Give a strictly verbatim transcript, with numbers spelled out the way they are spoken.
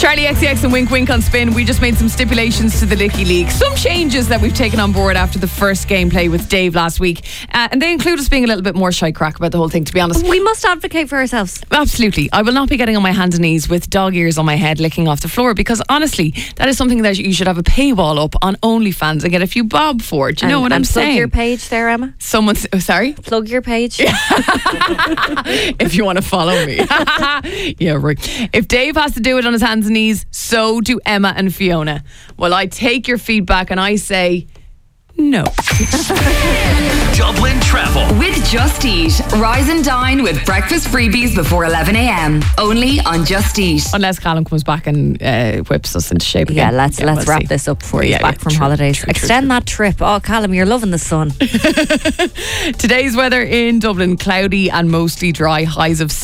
Charlie X C X and Wink Wink on Spin. We just made some stipulations to the Licky League. Some changes that we've taken on board after the first gameplay with Dave last week. Uh, and they include us being a little bit more shy crack about the whole thing, to be honest. We must advocate for ourselves. Absolutely. I will not be getting on my hands and knees with dog ears on my head licking off the floor, because honestly, that is something that you should have a paywall up on OnlyFans and get a few bob for. Do you know and, what I'm and plug saying? your page there, Emma. Someone's, oh, sorry? Plug your page. If you want to follow me. Yeah, right. If Dave has to do it on his hands and knees, so do Emma and Fiona. Well, I take your feedback and I say no. Dublin Travel with Just Eat. Rise and dine with breakfast freebies before eleven a.m. Only on Just Eat. Unless Callum comes back and uh, whips us into shape again. Yeah, let's yeah, let's we'll wrap see. this up before he's Yeah, back yeah, from true, holidays. true, Extend true, that trip. Oh, Callum, you're loving the sun. Today's weather in Dublin, cloudy and mostly dry, highs of